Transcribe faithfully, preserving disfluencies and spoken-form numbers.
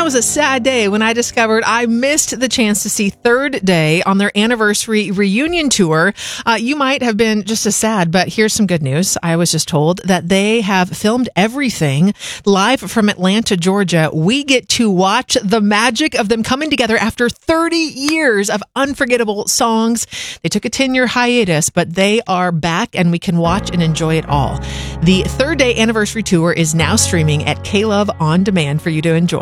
was a sad day when I discovered I missed the chance to see Third Day on their anniversary reunion tour. Uh, you might have been just as sad, but here's some good news. I was just told that they have filmed everything live from Atlanta, Georgia. We get to watch the magic of them coming together after thirty years of unforgettable songs. They took a ten-year hiatus, but they are back and we can watch and enjoy it all. The Third Day anniversary tour is now streaming at K-Love On Demand for you to enjoy.